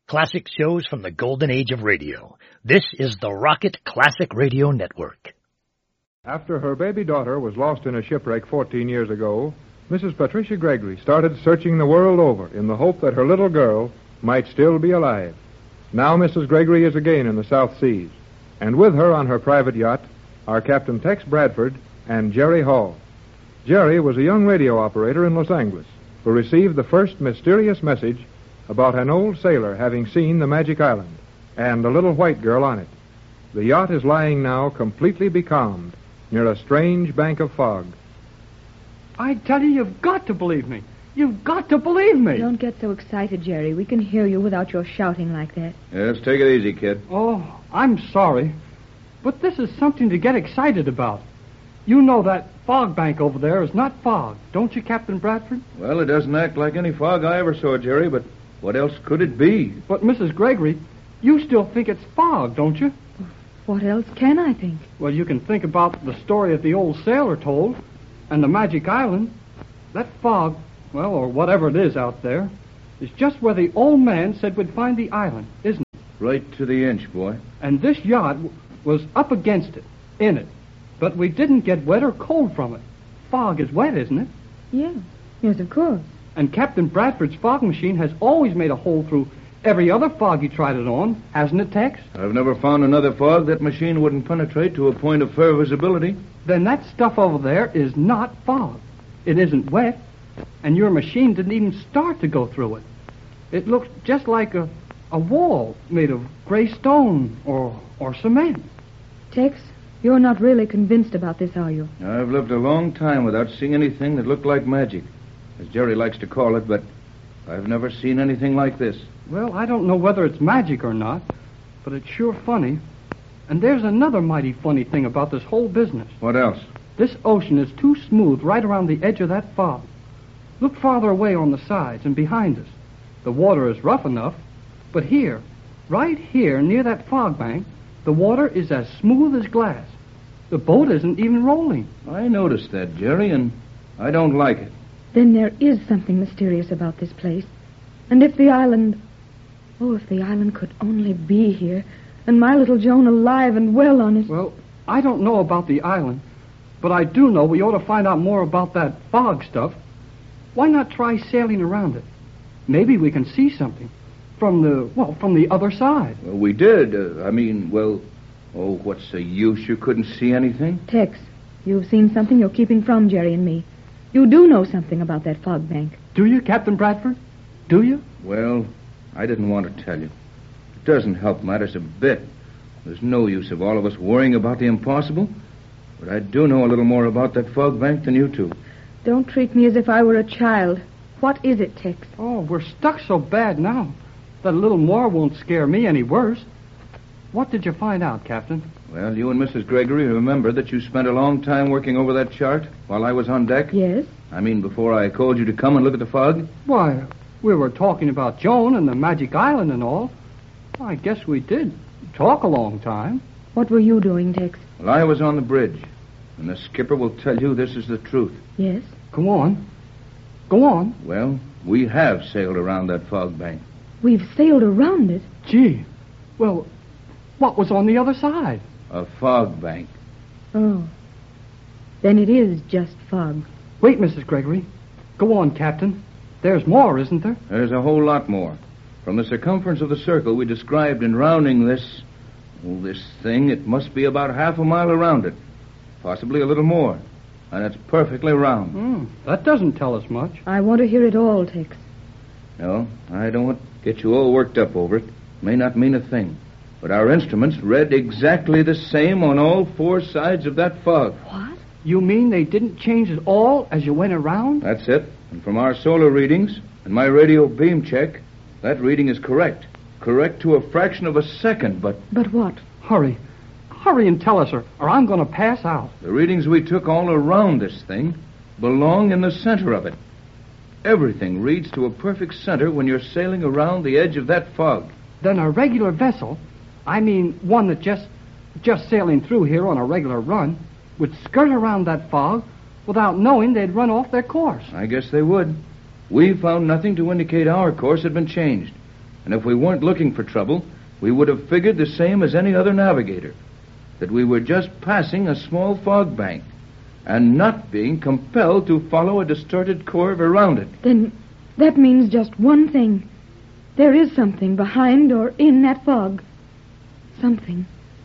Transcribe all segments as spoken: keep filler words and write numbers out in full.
Classic shows from the golden age of radio. This is the Rocket Classic Radio Network. After her baby daughter was lost in a shipwreck fourteen years ago, Missus Patricia Gregory started searching the world over in the hope that her little girl might still be alive. Now Missus Gregory is again in the South Seas, and with her on her private yacht are Captain Tex Bradford and Jerry Hall. Jerry was a young radio operator in Los Angeles who received the first mysterious message about an old sailor having seen the Magic Island and a little white girl on it. The yacht is lying now completely becalmed near a strange bank of fog. I tell you, you've got to believe me. You've got to believe me. Don't get so excited, Jerry. We can hear you without your shouting like that. Yes, take it easy, kid. Oh, I'm sorry. But this is something to get excited about. You know that fog bank over there is not fog, don't you, Captain Bradford? Well, it doesn't act like any fog I ever saw, Jerry, but what else could it be? But, Missus Gregory, you still think it's fog, don't you? What else can I think? Well, you can think about the story that the old sailor told and the Magic Island. That fog, well, or whatever it is out there, is just where the old man said we'd find the island, isn't it? Right to the inch, boy. And this yacht w- was up against it, in it. But we didn't get wet or cold from it. Fog is wet, isn't it? Yeah. Yes, of course. And Captain Bradford's fog machine has always made a hole through every other fog he tried it on, hasn't it, Tex? I've never found another fog that machine wouldn't penetrate to a point of fair visibility. Then that stuff over there is not fog. It isn't wet, and your machine didn't even start to go through it. It looks just like a, a wall made of gray stone or, or cement. Tex, you're not really convinced about this, are you? I've lived a long time without seeing anything that looked like magic, as Jerry likes to call it, but I've never seen anything like this. Well, I don't know whether it's magic or not, but it's sure funny. And there's another mighty funny thing about this whole business. What else? This ocean is too smooth right around the edge of that fog. Look farther away on the sides and behind us. The water is rough enough, but here, right here near that fog bank, the water is as smooth as glass. The boat isn't even rolling. I noticed that, Jerry, and I don't like it. Then there is something mysterious about this place. And if the island... Oh, if the island could only be here, and my little Joan alive and well on it. Well, I don't know about the island, but I do know we ought to find out more about that fog stuff. Why not try sailing around it? Maybe we can see something from the, well, from the other side. Well, we did. Uh, I mean, well, oh, what's the use? You couldn't see anything? Tex, you've seen something you're keeping from Jerry and me. You do know something about that fog bank. Do you, Captain Bradford? Do you? Well, I didn't want to tell you. It doesn't help matters a bit. There's no use of all of us worrying about the impossible. But I do know a little more about that fog bank than you two. Don't treat me as if I were a child. What is it, Tex? Oh, we're stuck so bad now that a little more won't scare me any worse. What did you find out, Captain? Well, you and Missus Gregory remember that you spent a long time working over that chart while I was on deck? Yes. I mean, before I called you to come and look at the fog? Why, we were talking about Joan and the Magic Island and all. I guess we did talk a long time. What were you doing, Tex? Well, I was on the bridge, and the skipper will tell you this is the truth. Yes? Go on. Go on. Well, we have sailed around that fog bank. We've sailed around it? Gee, well, what was on the other side? A fog bank. Oh. Then it is just fog. Wait, Missus Gregory. Go on, Captain. There's more, isn't there? There's a whole lot more. From the circumference of the circle we described in rounding this... Well, this thing, it must be about half a mile around it. Possibly a little more. And it's perfectly round. Mm, that doesn't tell us much. I want to hear it all, Tex. No, I don't want to get you all worked up over it. May not mean a thing. But our instruments read exactly the same on all four sides of that fog. What? You mean they didn't change at all as you went around? That's it. And from our solar readings and my radio beam check, that reading is correct. Correct to a fraction of a second, but... But what? Hurry. Hurry and tell us, or, or I'm going to pass out. The readings we took all around this thing belong in the center of it. Everything reads to a perfect center when you're sailing around the edge of that fog. Then a regular vessel, I mean one that just just sailing through here on a regular run, would skirt around that fog without knowing they'd run off their course. I guess they would. We found nothing to indicate our course had been changed. And if we weren't looking for trouble, we would have figured the same as any other navigator. That we were just passing a small fog bank and not being compelled to follow a distorted curve around it. Then that means just one thing. There is something behind or in that fog. Something.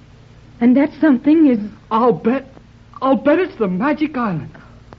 And that something is... I'll bet... I'll bet it's the Magic Island.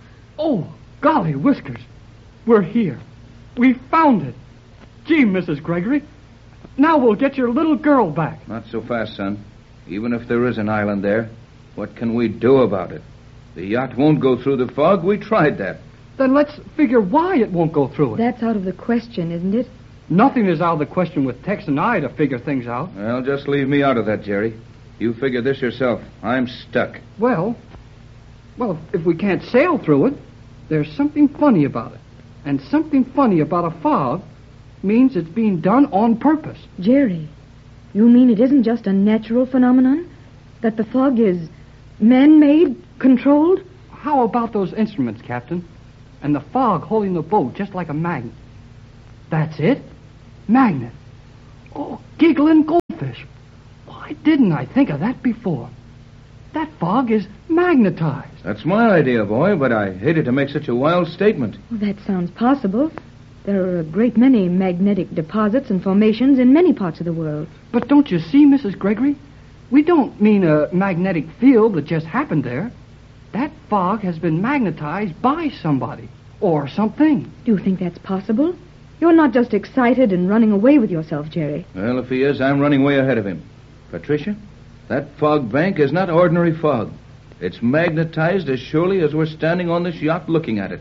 Oh, golly whiskers. We're here. We found it. Gee, Missus Gregory. Now we'll get your little girl back. Not so fast, son. Even if there is an island there, what can we do about it? The yacht won't go through the fog. We tried that. Then let's figure why it won't go through it. That's out of the question, isn't it? Nothing is out of the question with Tex and I to figure things out. Well, just leave me out of that, Jerry. You figure this yourself. I'm stuck. Well, well, if we can't sail through it, there's something funny about it. And something funny about a fog means it's being done on purpose. Jerry, you mean it isn't just a natural phenomenon? That the fog is man-made, controlled? How about those instruments, Captain? And the fog holding the boat just like a magnet. That's it. Magnet. Oh, giggling goldfish. Why didn't I think of that before? That fog is magnetized. That's my idea, boy, but I hated to make such a wild statement. Well, that sounds possible. There are a great many magnetic deposits and formations in many parts of the world. But don't you see, Missus Gregory? We don't mean a magnetic field that just happened there. That fog has been magnetized by somebody or something. Do you think that's possible? You're not just excited and running away with yourself, Jerry. Well, if he is, I'm running way ahead of him. Patricia, that fog bank is not ordinary fog. It's magnetized as surely as we're standing on this yacht looking at it.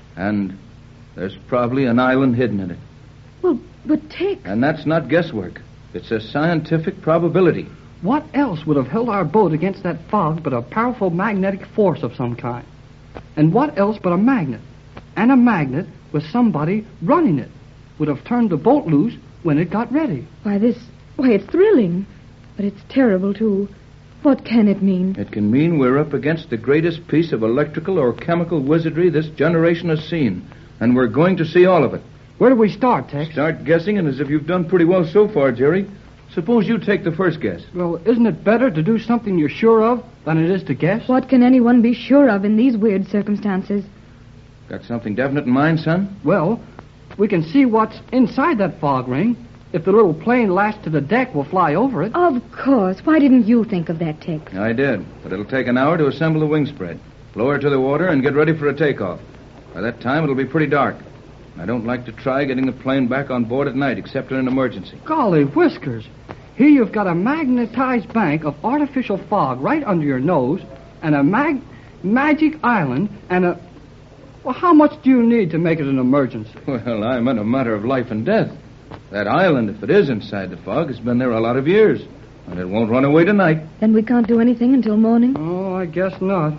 And there's probably an island hidden in it. Well, but Tex... And that's not guesswork. It's a scientific probability. What else would have held our boat against that fog but a powerful magnetic force of some kind? And what else but a magnet? And a magnet with somebody running it would have turned the boat loose when it got ready. Why, this... Why, it's thrilling. But it's terrible, too. What can it mean? It can mean we're up against the greatest piece of electrical or chemical wizardry this generation has seen. And we're going to see all of it. Where do we start, Tex? Start guessing, and as if you've done pretty well so far, Jerry. Suppose you take the first guess. Well, isn't it better to do something you're sure of than it is to guess? What can anyone be sure of in these weird circumstances? Got something definite in mind, son? Well, we can see what's inside that fog ring. If the little plane lashed to the deck, we'll fly over it. Of course. Why didn't you think of that, Tex? I did, but it'll take an hour to assemble the wing spread, lower to the water, and get ready for a takeoff. By that time, it'll be pretty dark. I don't like to try getting the plane back on board at night, except in an emergency. Golly whiskers. Here you've got a magnetized bank of artificial fog right under your nose, and a mag... magic island, and a... Well, how much do you need to make it an emergency? Well, I'm in a matter of life and death. That island, if it is inside the fog, has been there a lot of years, and it won't run away tonight. Then we can't do anything until morning? Oh, I guess not.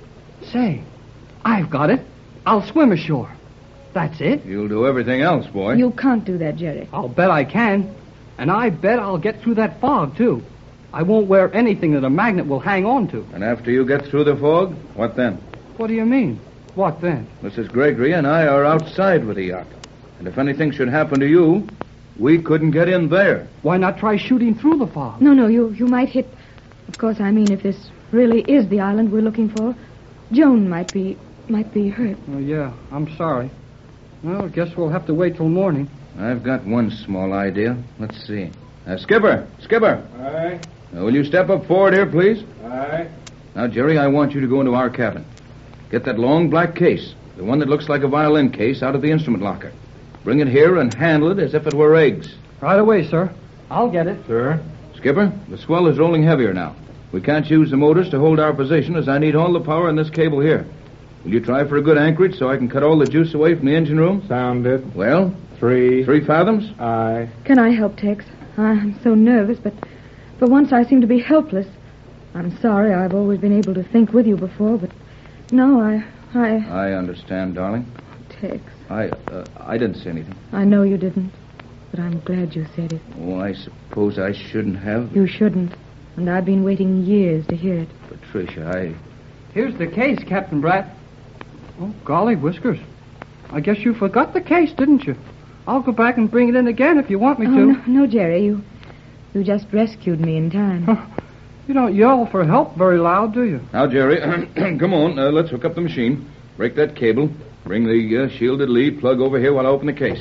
Say, I've got it. I'll swim ashore. That's it. You'll do everything else, boy. You can't do that, Jerry. I'll bet I can. And I bet I'll get through that fog, too. I won't wear anything that a magnet will hang on to. And after you get through the fog, what then? What do you mean? What then? Missus Gregory and I are outside with the yacht. And if anything should happen to you, we couldn't get in there. Why not try shooting through the fog? No, no, you, you might hit... Of course, I mean, if this really is the island we're looking for, Joan might be... might be hurt. Oh, yeah, I'm sorry. Well, I guess we'll have to wait till morning. I've got one small idea. Let's see. Uh, Skipper! Skipper! Aye. Uh, will you step up forward here, please? Aye. Now, Jerry, I want you to go into our cabin. Get that long black case, the one that looks like a violin case, out of the instrument locker. Bring it here and handle it as if it were eggs. Right away, sir. I'll get it. Sir? Skipper, the swell is rolling heavier now. We can't use the motors to hold our position, as I need all the power in this cable here. Will you try for a good anchorage so I can cut all the juice away from the engine room? Sounded. Well, Three. three fathoms? Aye. Can I help, Tex? I'm so nervous, but for once I seem to be helpless. I'm sorry I've always been able to think with you before, but no, I... I... I understand, darling. Tex, I, uh, I didn't say anything. I know you didn't, but I'm glad you said it. Oh, I suppose I shouldn't have. You shouldn't, and I've been waiting years to hear it. Patricia, I... Here's the case, Captain Bratt. Oh, golly whiskers. I guess you forgot the case, didn't you? I'll go back and bring it in again if you want me Oh, to. no, no, Jerry. You, you just rescued me in time. You don't yell for help very loud, do you? Now, Jerry, come on. Uh, let's hook up the machine. Break that cable. Bring the uh, shielded lead plug over here while I open the case.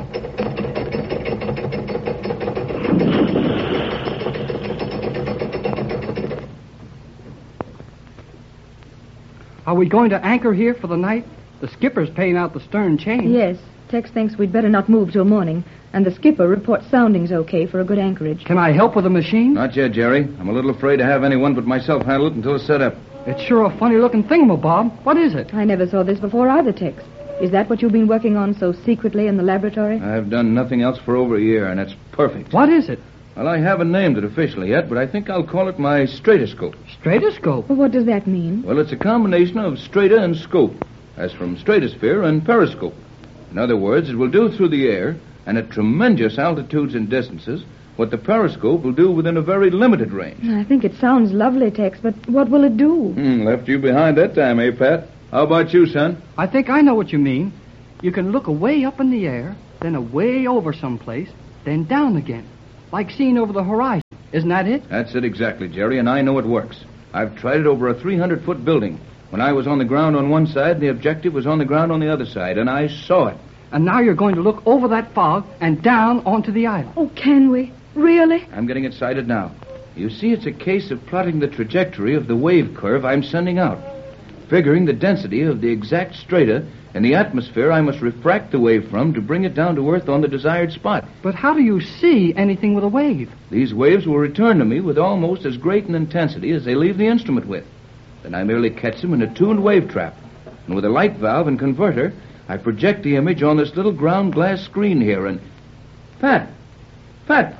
Are we going to anchor here for the night? The skipper's paying out the stern chain. Yes. Tex thinks we'd better not move till morning, and the skipper reports sounding's okay for a good anchorage. Can I help with the machine? Not yet, Jerry. I'm a little afraid to have anyone but myself handle it until it's set up. It's sure a funny-looking thingamabob. What is it? I never saw this before either, Tex. Is that what you've been working on so secretly in the laboratory? I've done nothing else for over a year, and it's perfect. What is it? Well, I haven't named it officially yet, but I think I'll call it my stratoscope. Stratoscope? Well, what does that mean? Well, it's a combination of strata and scope, as from stratosphere and periscope. In other words, it will do through the air, and at tremendous altitudes and distances, what the periscope will do within a very limited range. I think it sounds lovely, Tex, but what will it do? Hmm, left you behind that time, eh, Pat? How about you, son? I think I know what you mean. You can look away up in the air, then away over someplace, then down again, like seeing over the horizon. Isn't that it? That's it exactly, Jerry, and I know it works. I've tried it over a three hundred foot building. When I was on the ground on one side, the objective was on the ground on the other side, and I saw it. And now you're going to look over that fog and down onto the island. Oh, can we? Really? I'm getting excited now. You see, it's a case of plotting the trajectory of the wave curve I'm sending out. Figuring the density of the exact strata in the atmosphere I must refract the wave from to bring it down to Earth on the desired spot. But how do you see anything with a wave? These waves will return to me with almost as great an intensity as they leave the instrument with. Then I merely catch them in a tuned wave trap. And with a light valve and converter, I project the image on this little ground glass screen here and... Pat! Pat!